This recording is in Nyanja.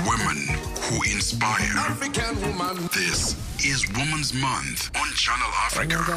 Women who inspire. African woman. This is Women's Month on Channel Africa.